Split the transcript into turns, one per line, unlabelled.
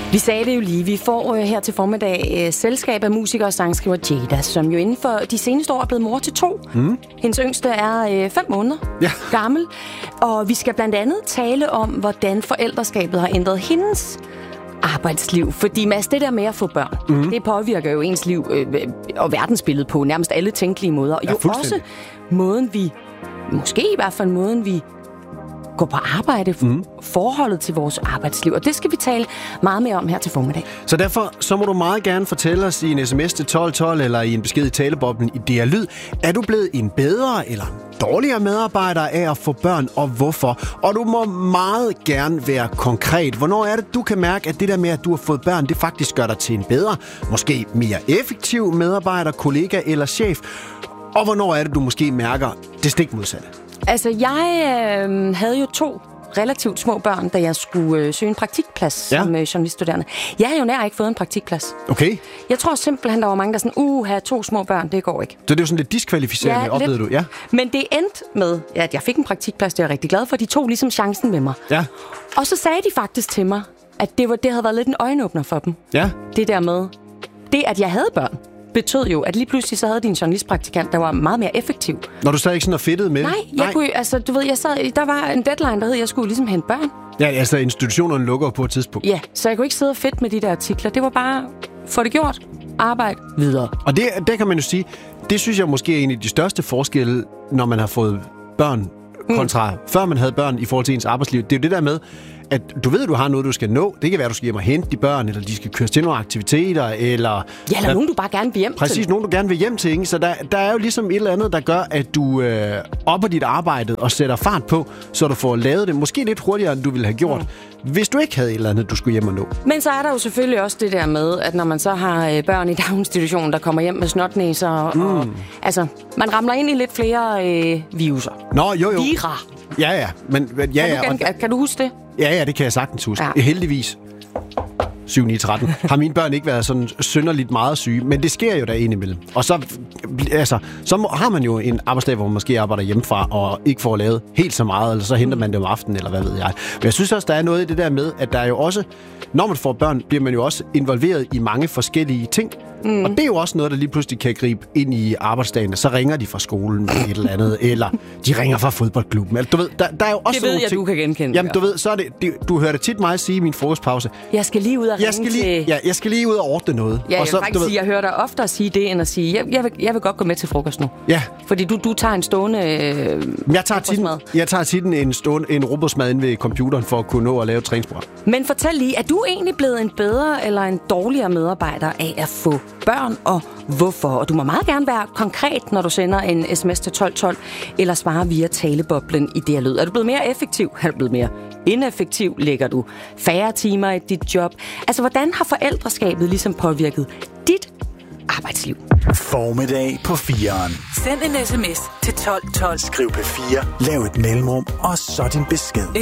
Vi sagde det jo lige. Vi får her til formiddag selskab af musiker og sangskriver Jada, som jo inden for de seneste år er blevet mor til 2. Hendes yngste er 5 måneder gammel. Og vi skal blandt andet tale om, hvordan forældreskabet har ændret hendes arbejdsliv. Fordi Mads, det der med at få børn, det påvirker jo ens liv og verdensbillede på nærmest alle tænkelige måder. Og jo også måden vi, måske i hvert fald måden vi gå på arbejde, forholdet til vores arbejdsliv. Og det skal vi tale meget mere om her til formiddag.
Så derfor så må du meget gerne fortælle os i en sms til 1212 eller i en besked i taleboblen i DR Lyd. Er du blevet en bedre eller dårligere medarbejder af at få børn, og hvorfor? Og du må meget gerne være konkret. Hvornår er det, du kan mærke, at det der med, at du har fået børn, det faktisk gør dig til en bedre, måske mere effektiv medarbejder, kollega eller chef? Og hvornår er det, du måske mærker det stik modsatte?
Altså, jeg havde jo 2 relativt små børn, da jeg skulle søge en praktikplads som journaliststuderende. Jeg havde jo nær ikke fået en praktikplads.
Okay.
Jeg tror simpelthen, der var mange, der sådan, have 2 små børn, det går ikke.
Så det er jo sådan lidt diskvalificerende, oplevede du? Ja.
Men det endte med, at jeg fik en praktikplads, det er jeg rigtig glad for. De tog ligesom chancen med mig. Ja. Og så sagde de faktisk til mig, at det havde været lidt en øjenåbner for dem. Ja. Det der med, det at jeg havde børn, betød jo, at lige pludselig så havde de en journalistpraktikant, der var meget mere effektiv. Når du sad ikke sådan og fedtede med? Nej, kunne, altså, du ved, der var en deadline, der hed, at jeg skulle ligesom hente børn. Ja, altså institutionerne lukker på et tidspunkt. Ja, så jeg kunne ikke sidde og fedte med de der artikler. Det var bare, få det gjort, arbejde videre. Og det kan man jo sige, det synes jeg måske er en af de største forskelle, når man har fået børn kontra før man havde børn i forhold til ens arbejdsliv. Det er jo det der med, at du ved, at du har noget, du skal nå. Det kan være, at du skal hjem og hente de børn, eller de skal køres til nogle aktiviteter, eller... Ja, eller nogen, du bare gerne vil hjem til. Præcis, nogen, du gerne vil hjem til, ikke? Så der er jo ligesom et eller andet, der gør, at du opper dit arbejde og sætter fart på, så du får lavet det måske lidt hurtigere, end du ville have gjort, hvis du ikke havde et eller andet, du skulle hjem og nå. Men så er der jo selvfølgelig også det der med, at når man så har børn i daginstitutionen, der kommer hjem med snotnæser, og altså, man ramler ind i lidt flere viruser. Nå, jo. Vira. Ja. Men, kan du huske det? Ja, det kan jeg sagtens huske. Ja. Heldigvis. 7-9-13. Har mine børn ikke været sådan synderligt meget syge, men det sker jo der indimellem. Og så har man jo en arbejdsdag, hvor man måske arbejder hjemmefra og ikke får lavet helt så meget, eller så henter man det om aftenen, eller hvad ved jeg. Men jeg synes også, der er noget i det der med, at der er jo også, når man får børn, bliver man jo også involveret i mange forskellige ting. Og det er jo også noget, der lige pludselig kan gribe ind i arbejdsdagen. Så ringer de fra skolen med et eller andet, eller de ringer fra fodboldklubben. Altså, du ved, der er jo også det ved jeg, ting, du kan genkende. Jamen, du ved, så er det, du hører det tit mig sige i min frokostpause. Jeg skal lige ud og ringe til... Ja, jeg skal lige ud og ordne noget. Ja, jeg vil faktisk sige, jeg hører dig oftere sige det, end at sige, jeg vil godt gå med til frokost nu. Ja. Fordi du tager en stående jeg tager tit en robotsmad inde ved computeren for at kunne nå at lave et træningsprogram. Men fortæl lige, er du egentlig blevet en bedre eller en dårligere medarbejder af at få børn, og hvorfor? Og du må meget gerne være konkret, når du sender en sms til 1212, eller svarer via taleboblen i DR Lyd. Er du blevet mere effektiv? Er du blevet mere ineffektiv? Lægger du færre timer i dit job? Altså, hvordan har forældreskabet ligesom påvirket dit arbejdsliv?
Formiddag på 4'eren.
Send en sms til 1212.
Skriv P4, lav et mellemrum, og så din besked.